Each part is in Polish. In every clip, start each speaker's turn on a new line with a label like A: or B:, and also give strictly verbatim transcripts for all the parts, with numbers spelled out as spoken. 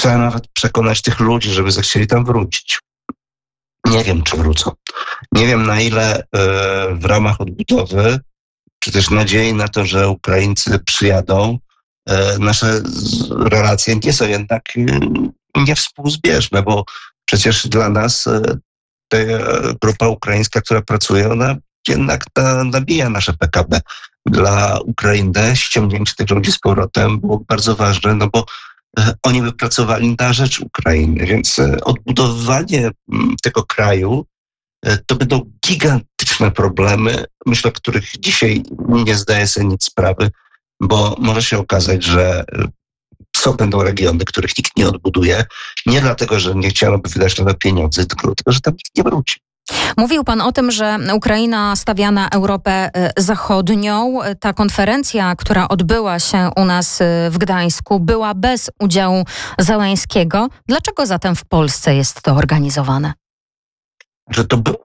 A: trzeba nawet przekonać tych ludzi, żeby zechcieli tam wrócić. Nie wiem, czy wrócą. Nie wiem, na ile y, w ramach odbudowy, czy też nadziei na to, że Ukraińcy przyjadą, y, nasze relacje nie są jednak y, niewspółzbieżne, bo przecież dla nas y, ta grupa ukraińska, która pracuje, ona jednak ta, nabija nasze P K B. Dla Ukrainy ściągnięcie tych ludzi z powrotem było bardzo ważne, no bo oni by pracowali na rzecz Ukrainy, więc odbudowywanie tego kraju to będą gigantyczne problemy, myślę, o których dzisiaj nie zdaję sobie nic sprawy, bo może się okazać, że są będą regiony, których nikt nie odbuduje, nie dlatego, że nie chciano by wydać na to pieniądze, tylko dlatego, że tam nikt nie wróci.
B: Mówił pan o tym, że Ukraina stawia na Europę Zachodnią. Ta konferencja, która odbyła się u nas w Gdańsku, była bez udziału Zełenskiego. Dlaczego zatem w Polsce jest to organizowane?
A: Że to było,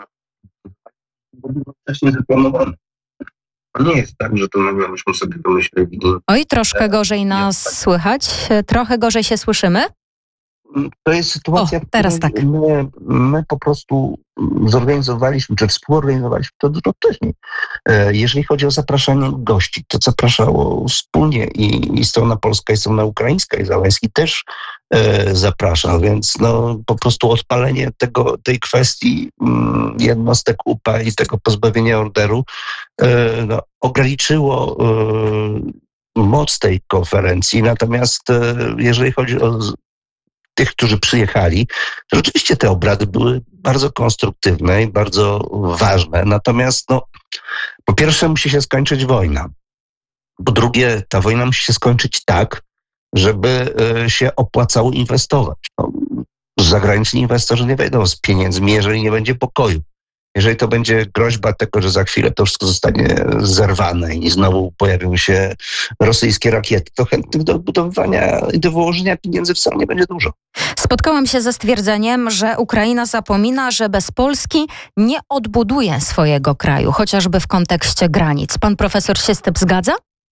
A: bo było wcześniej zaplanowane. To nie jest tak, że to nagle myśmy sobie wymyślili.
B: Oj, troszkę gorzej nas słychać. Trochę gorzej się słyszymy.
A: To jest sytuacja,
B: o, teraz tak.
A: my, my po prostu zorganizowaliśmy, czy współorganizowaliśmy to dużo wcześniej. Jeżeli chodzi o zapraszanie gości, to zapraszało wspólnie i, i strona polska, i strona ukraińska, i Zełenski też e, zapraszał, więc no, po prostu odpalenie tego, tej kwestii mm, jednostek U P A i tego pozbawienia orderu e, no, ograniczyło e, moc tej konferencji, natomiast e, jeżeli chodzi o tych, którzy przyjechali, to rzeczywiście te obrady były bardzo konstruktywne i bardzo ważne. Natomiast no, po pierwsze musi się skończyć wojna. Po drugie, ta wojna musi się skończyć tak, żeby się opłacało inwestować. No, zagraniczni inwestorzy nie wejdą z pieniędzmi, jeżeli nie będzie pokoju. Jeżeli to będzie groźba tego, że za chwilę to wszystko zostanie zerwane i znowu pojawią się rosyjskie rakiety, to chętnych do odbudowywania i do wyłożenia pieniędzy wcale nie będzie dużo.
B: Spotkałam się ze stwierdzeniem, że Ukraina zapomina, że bez Polski nie odbuduje swojego kraju, chociażby w kontekście granic. Pan profesor się z tym zgadza?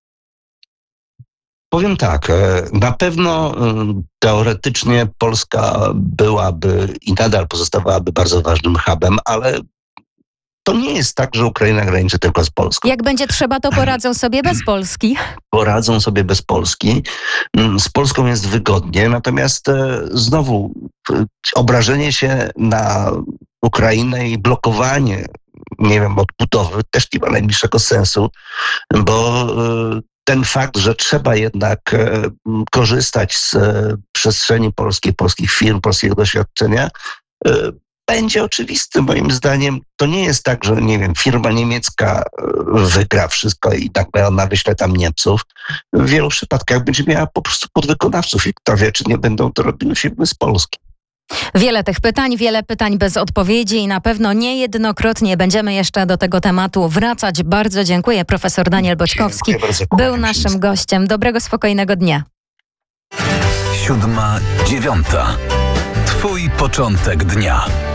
A: Powiem tak, na pewno teoretycznie Polska byłaby i nadal pozostawałaby bardzo ważnym hubem, ale to nie jest tak, że Ukraina graniczy tylko z Polską.
B: Jak będzie trzeba, to poradzą sobie bez Polski.
A: Poradzą sobie bez Polski. Z Polską jest wygodnie, natomiast znowu obrażenie się na Ukrainę i blokowanie, nie wiem, odbudowy też nie ma najmniejszego sensu, bo ten fakt, że trzeba jednak korzystać z przestrzeni polskiej, polskich firm, polskiego doświadczenia, będzie oczywisty. Moim zdaniem to nie jest tak, że nie wiem, firma niemiecka wygra wszystko i nagle ona wyśle tam Niemców. W wielu przypadkach będzie miała po prostu podwykonawców i kto wie, czy nie będą to robiły firmy z Polski.
B: Wiele tych pytań, wiele pytań bez odpowiedzi i na pewno niejednokrotnie będziemy jeszcze do tego tematu wracać. Bardzo dziękuję. Profesor Daniel Boćkowski był naszym gościem. Dobrego, spokojnego dnia.
C: Siódma, dziewiąta. Twój początek dnia.